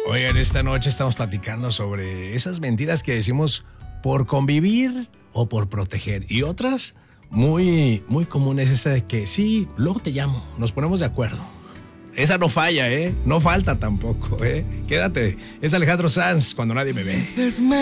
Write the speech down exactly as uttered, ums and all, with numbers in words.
Oigan, esta noche estamos platicando sobre esas mentiras que decimos por convivir o por proteger. Y otras muy, muy comunes, esa de que sí, luego te llamo, nos ponemos de acuerdo. Esa no falla, ¿eh? No falta tampoco, ¿eh? Quédate. Es Alejandro Sanz, Cuando Nadie Me Ve.